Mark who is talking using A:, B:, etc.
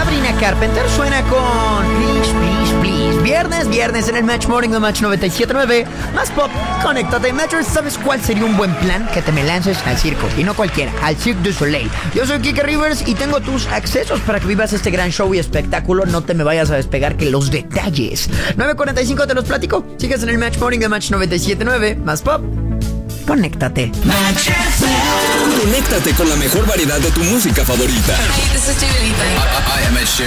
A: Sabrina Carpenter suena con Please, Please, Please. Viernes en el Match Morning de Match 97.9. Más pop, conéctate. Matchers, ¿sabes cuál sería un buen plan? Que te me lances al circo, y no cualquiera, al Cirque du Soleil. Yo soy Kike Rivers y tengo tus accesos para que vivas este gran show y espectáculo. No te me vayas a despegar, que los detalles 9:45 te los platico. Sigues en el Match Morning de Match 97.9. Más pop, conéctate.
B: Conéctate con la mejor variedad de tu música favorita.
C: Hey, this is Dua Lipa.
B: I am Ed Sheeran.